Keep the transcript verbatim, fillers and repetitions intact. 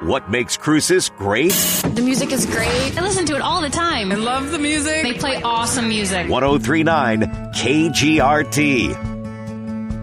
What makes Cruces great? The music is great. I listen to it all the time. I love the music. They play awesome music. ten thirty-nine K G R T.